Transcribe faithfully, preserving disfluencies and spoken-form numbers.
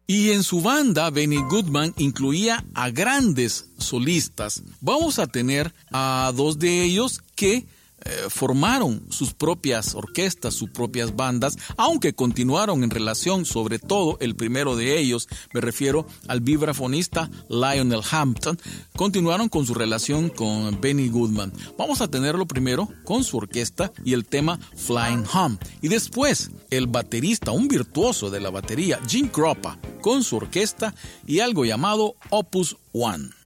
Y en su banda, Benny Goodman incluía a grandes solistas. Vamos a tener a dos de ellos que Eh, formaron sus propias orquestas, sus propias bandas, aunque continuaron en relación, sobre todo el primero de ellos, me refiero al vibrafonista Lionel Hampton, continuaron con su relación con Benny Goodman. Vamos a tenerlo primero con su orquesta y el tema Flying Home, y después el baterista, un virtuoso de la batería, Jim Croppa, con su orquesta y algo llamado Opus One.